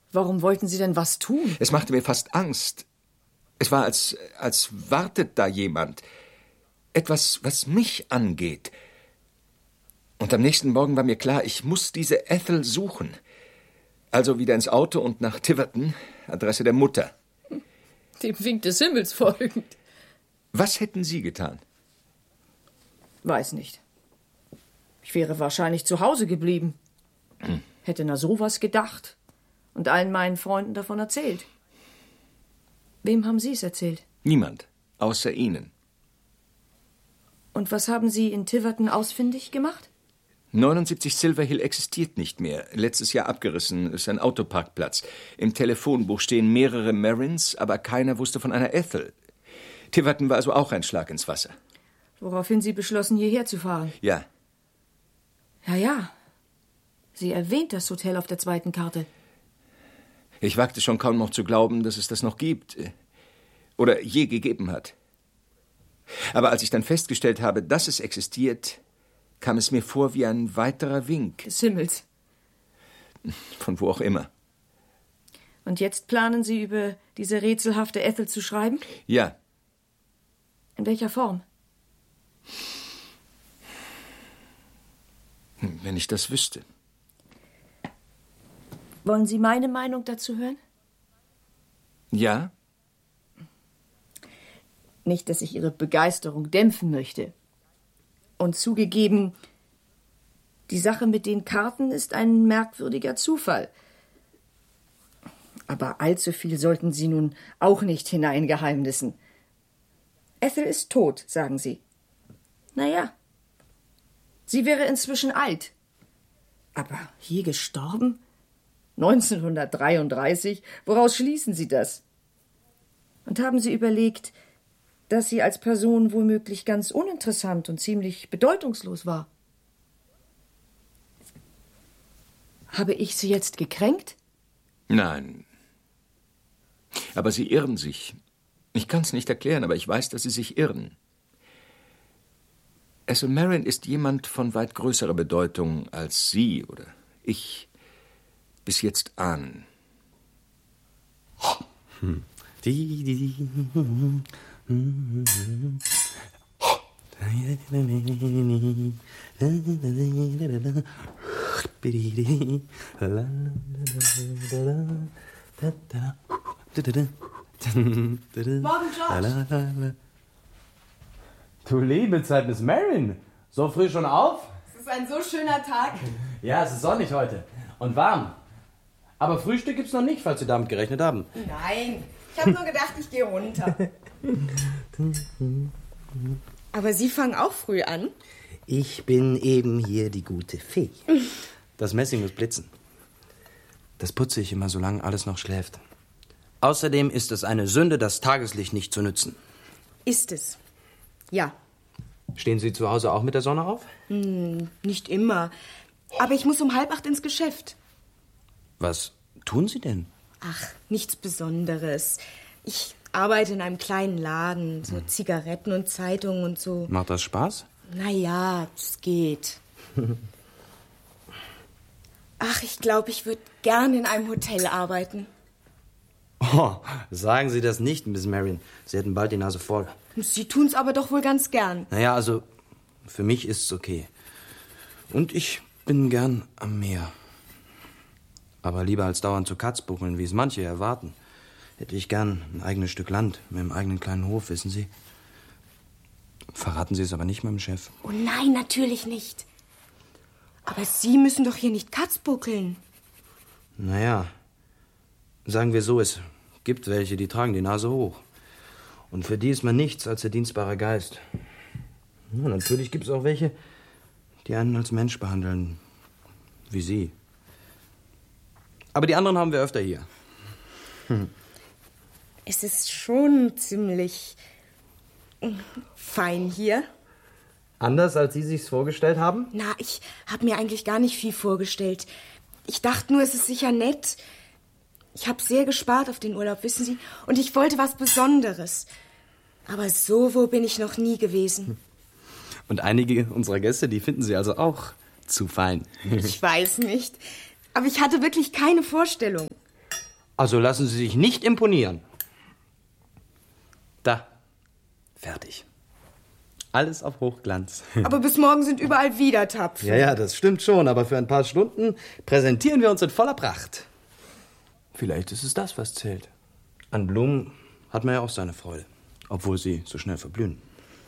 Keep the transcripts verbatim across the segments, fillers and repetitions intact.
Warum wollten Sie denn was tun? Es machte mir fast Angst. Es war, als, als wartet da jemand. Etwas, was mich angeht. Und am nächsten Morgen war mir klar, ich muss diese Ethel suchen. Also wieder ins Auto und nach Tiverton, Adresse der Mutter. Dem Wink des Himmels folgend. Was hätten Sie getan? Weiß nicht. Ich wäre wahrscheinlich zu Hause geblieben. Hm. Hätte na sowas gedacht und allen meinen Freunden davon erzählt. Wem haben Sie es erzählt? Niemand, außer Ihnen. Und was haben Sie in Tiverton ausfindig gemacht? neunundsiebzig Silver Hill existiert nicht mehr. Letztes Jahr abgerissen, ist ein Autoparkplatz. Im Telefonbuch stehen mehrere Marins, aber keiner wusste von einer Ethel. Tiverton war also auch ein Schlag ins Wasser. Woraufhin Sie beschlossen, hierher zu fahren? Ja. Ja, ja. Sie erwähnt das Hotel auf der zweiten Karte. Ich wagte schon kaum noch zu glauben, dass es das noch gibt. Oder je gegeben hat. Aber als ich dann festgestellt habe, dass es existiert, kam es mir vor wie ein weiterer Wink. Des Himmels. Von wo auch immer. Und jetzt planen Sie, über diese rätselhafte Ethel zu schreiben? Ja. In welcher Form? Wenn ich das wüsste. Wollen Sie meine Meinung dazu hören? Ja? Nicht, dass ich Ihre Begeisterung dämpfen möchte. Und zugegeben, die Sache mit den Karten ist ein merkwürdiger Zufall. Aber allzu viel sollten Sie nun auch nicht hineingeheimnissen. Ethel ist tot, sagen Sie. Na ja, sie wäre inzwischen alt. Aber hier gestorben? neunzehnhundertdreiunddreißig? Woraus schließen Sie das? Und haben Sie überlegt, dass sie als Person womöglich ganz uninteressant und ziemlich bedeutungslos war? Habe ich Sie jetzt gekränkt? Nein. Aber Sie irren sich. Ich kann es nicht erklären, aber ich weiß, dass Sie sich irren. Ethel Merrin ist jemand von weit größerer Bedeutung, als Sie oder ich bis jetzt ahnen. Hm. Die, die, die. Morgen, George. Du liebe Zeit, Miss Merrin. So früh schon auf? Es ist ein so schöner Tag. Ja, es ist sonnig heute. Und warm. Aber Frühstück gibt's noch nicht, falls Sie damit gerechnet haben. Nein, ich habe nur gedacht, ich gehe runter. Aber Sie fangen auch früh an? Ich bin eben hier die gute Fee. Das Messing muss blitzen. Das putze ich immer, solange alles noch schläft. Außerdem ist es eine Sünde, das Tageslicht nicht zu nützen. Ist es. Ja. Stehen Sie zu Hause auch mit der Sonne auf? Hm, nicht immer. Aber ich muss um halb acht ins Geschäft. Was tun Sie denn? Ach, nichts Besonderes. Ich arbeite in einem kleinen Laden, so Zigaretten und Zeitungen und so. Macht das Spaß? Na ja, es geht. Ach, ich glaube, ich würde gern in einem Hotel arbeiten. Oh, sagen Sie das nicht, Miss Merrin. Sie hätten bald die Nase voll. Sie tun's aber doch wohl ganz gern. Naja, also, für mich ist's okay. Und ich bin gern am Meer. Aber lieber als dauernd zu Katzbuckeln, wie es manche erwarten, hätte ich gern ein eigenes Stück Land mit einem eigenen kleinen Hof, wissen Sie. Verraten Sie es aber nicht meinem Chef. Oh nein, natürlich nicht. Aber Sie müssen doch hier nicht Katzbuckeln. Naja, sagen wir so, es gibt welche, die tragen die Nase hoch. Und für die ist man nichts als der dienstbare Geist. Ja, natürlich gibt es auch welche, die einen als Mensch behandeln, wie Sie. Aber die anderen haben wir öfter hier. Hm. Es ist schon ziemlich fein hier. Anders, als Sie sich's vorgestellt haben? Na, ich habe mir eigentlich gar nicht viel vorgestellt. Ich dachte nur, es ist sicher nett. Ich habe sehr gespart auf den Urlaub, wissen Sie? Und ich wollte was Besonderes. Aber so wo bin ich noch nie gewesen. Und einige unserer Gäste, die finden Sie also auch zu fein. Ich weiß nicht. Aber ich hatte wirklich keine Vorstellung. Also lassen Sie sich nicht imponieren. Da. Fertig. Alles auf Hochglanz. Aber bis morgen sind überall wieder Tapfen. Ja, ja, das stimmt schon, aber für ein paar Stunden präsentieren wir uns in voller Pracht. Vielleicht ist es das, was zählt. An Blumen hat man ja auch seine Freude, obwohl sie so schnell verblühen.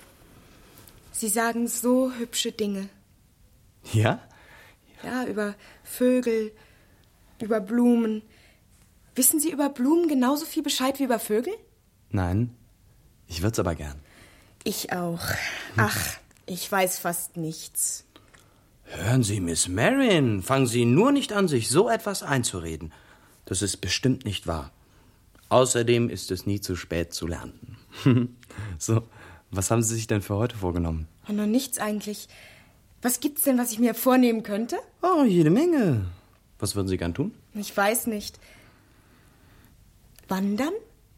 Sie sagen so hübsche Dinge. Ja? Ja, über Vögel, über Blumen. Wissen Sie über Blumen genauso viel Bescheid wie über Vögel? Nein, ich würd's aber gern. Ich auch. Ach, ich weiß fast nichts. Hören Sie, Miss Marin, fangen Sie nur nicht an, sich so etwas einzureden. Das ist bestimmt nicht wahr. Außerdem ist es nie zu spät zu lernen. So, was haben Sie sich denn für heute vorgenommen? Oh, noch nichts eigentlich. Was gibt's denn, was ich mir vornehmen könnte? Oh, jede Menge. Was würden Sie gern tun? Ich weiß nicht. Wandern?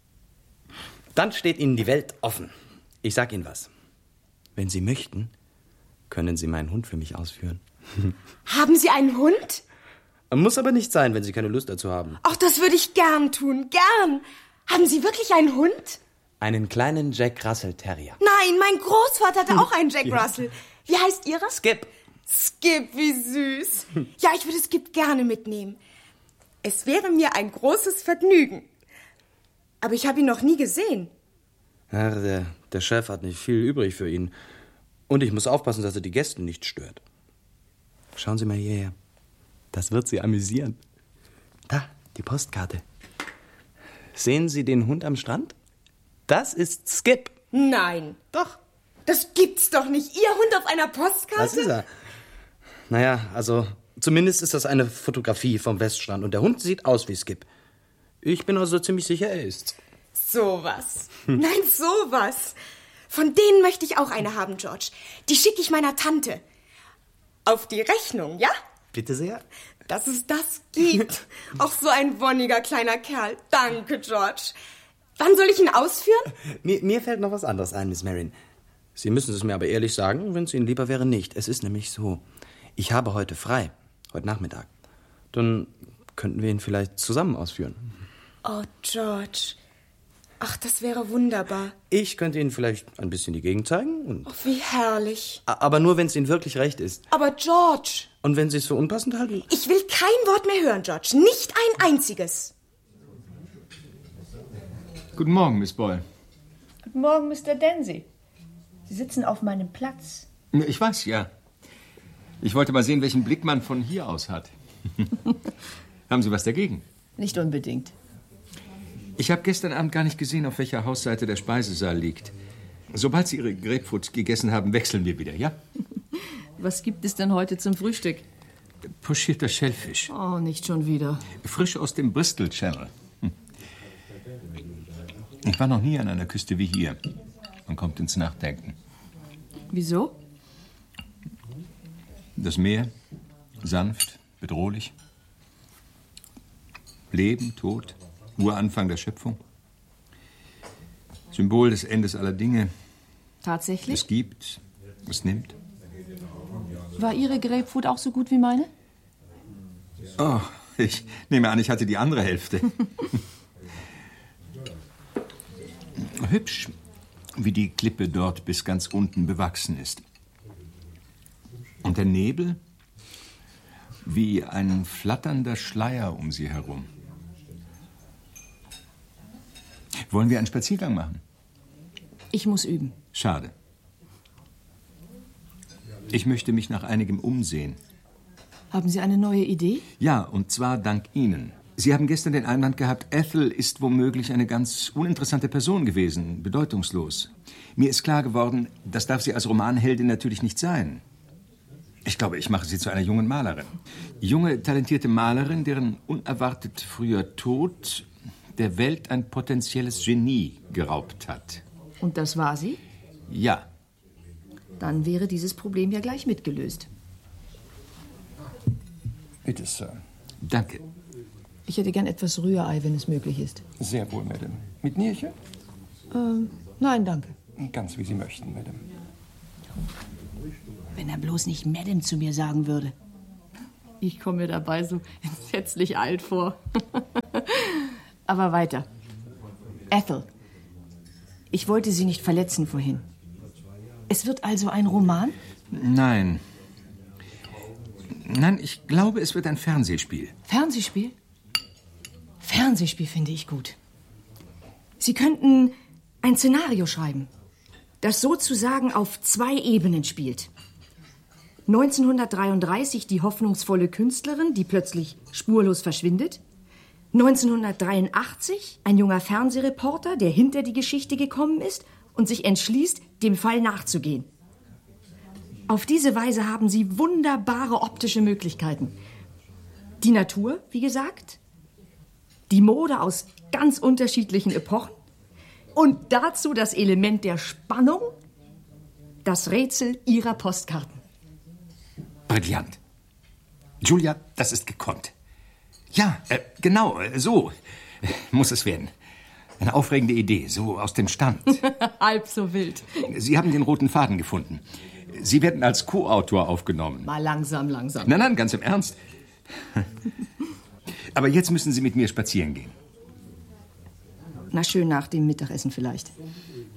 Dann steht Ihnen die Welt offen. Ich sag Ihnen was. Wenn Sie möchten, können Sie meinen Hund für mich ausführen. Haben Sie einen Hund? Muss aber nicht sein, wenn Sie keine Lust dazu haben. Ach, das würde ich gern tun, gern. Haben Sie wirklich einen Hund? Einen kleinen Jack Russell Terrier. Nein, mein Großvater hatte auch einen Jack Ja. Russell. Wie heißt Ihrer? Skip. Skip, wie süß. Ja, ich würde Skip gerne mitnehmen. Es wäre mir ein großes Vergnügen. Aber ich habe ihn noch nie gesehen. Ja, der, der Chef hat nicht viel übrig für ihn. Und ich muss aufpassen, dass er die Gäste nicht stört. Schauen Sie mal hierher. Das wird Sie amüsieren. Da, die Postkarte. Sehen Sie den Hund am Strand? Das ist Skip. Nein. Doch. Das gibt's doch nicht. Ihr Hund auf einer Postkarte? Das ist er. Naja, also zumindest ist das eine Fotografie vom Weststrand. Und der Hund sieht aus wie Skip. Ich bin also ziemlich sicher, er ist's. Sowas. Nein, sowas. Von denen möchte ich auch eine haben, George. Die schicke ich meiner Tante. Auf die Rechnung, ja? Bitte sehr. Dass es das gibt. Auch so ein wonniger kleiner Kerl. Danke, George. Wann soll ich ihn ausführen? Mir, mir fällt noch was anderes ein, Miss Marin. Sie müssen es mir aber ehrlich sagen, wenn es Ihnen lieber wäre, nicht. Es ist nämlich so, ich habe heute frei, heute Nachmittag. Dann könnten wir ihn vielleicht zusammen ausführen. Oh, George. Ach, das wäre wunderbar. Ich könnte Ihnen vielleicht ein bisschen die Gegend zeigen. Und Oh, wie herrlich. aber nur, wenn es Ihnen wirklich recht ist. Aber, George, Und wenn Sie es für unpassend halten? ich will kein Wort mehr hören, George. Nicht ein einziges. Guten Morgen, Miss Boyle. Guten Morgen, Mister Dancy. Sie sitzen auf meinem Platz. Ich weiß, ja. Ich wollte mal sehen, welchen Blick man von hier aus hat. Haben Sie was dagegen? Nicht unbedingt. Ich habe gestern Abend gar nicht gesehen, auf welcher Hausseite der Speisesaal liegt. Sobald Sie Ihre Grapefruit gegessen haben, wechseln wir wieder, ja? Was gibt es denn heute zum Frühstück? Pochierter Schellfisch. Oh, nicht schon wieder. Frisch aus dem Bristol Channel. Hm. Ich war noch nie an einer Küste wie hier. Man kommt ins Nachdenken. Wieso? Das Meer, sanft, bedrohlich. Leben, Tod, Uranfang der Schöpfung. Symbol des Endes aller Dinge. Tatsächlich? Es gibt, es nimmt. War Ihre Grapefruit auch so gut wie meine? Oh, ich nehme an, ich hatte die andere Hälfte. Hübsch, wie die Klippe dort bis ganz unten bewachsen ist. Und der Nebel, wie ein flatternder Schleier um sie herum. Wollen wir einen Spaziergang machen? Ich muss üben. Schade. Ich möchte mich nach einigem umsehen. Haben Sie eine neue Idee? Ja, und zwar dank Ihnen. Sie haben gestern den Einwand gehabt, Ethel ist womöglich eine ganz uninteressante Person gewesen, bedeutungslos. Mir ist klar geworden, das darf sie als Romanheldin natürlich nicht sein. Ich glaube, ich mache sie zu einer jungen Malerin. Junge, talentierte Malerin, deren unerwartet früher Tod der Welt ein potenzielles Genie geraubt hat. Und das war sie? Ja. Dann wäre dieses Problem ja gleich mitgelöst. Bitte, Sir. Danke. Ich hätte gern etwas Rührei, wenn es möglich ist. Sehr wohl, Madame. Mit Nierchen? Ähm, nein, danke. Ganz wie Sie möchten, Madame. Wenn er bloß nicht Madame zu mir sagen würde. Ich komme mir dabei so entsetzlich alt vor. Aber weiter. Ethel, ich wollte Sie nicht verletzen vorhin. Es wird also ein Roman? Nein. Nein, ich glaube, es wird ein Fernsehspiel. Fernsehspiel? Fernsehspiel finde ich gut. Sie könnten ein Szenario schreiben, das sozusagen auf zwei Ebenen spielt. neunzehnhundertdreiunddreißig die hoffnungsvolle Künstlerin, die plötzlich spurlos verschwindet. neunzehnhundertdreiundachtzig ein junger Fernsehreporter, der hinter die Geschichte gekommen ist und sich entschließt, dem Fall nachzugehen. Auf diese Weise haben Sie wunderbare optische Möglichkeiten. Die Natur, wie gesagt, die Mode aus ganz unterschiedlichen Epochen und dazu das Element der Spannung, das Rätsel Ihrer Postkarten. Brillant. Julia, das ist gekonnt. Ja, äh, genau, äh, so äh, muss es werden. Eine aufregende Idee, so aus dem Stand. Halb so wild. Sie haben den roten Faden gefunden. Sie werden als Co-Autor aufgenommen. Mal langsam, langsam. Nein, nein, ganz im Ernst. Aber jetzt müssen Sie mit mir spazieren gehen. Na schön, nach dem Mittagessen vielleicht.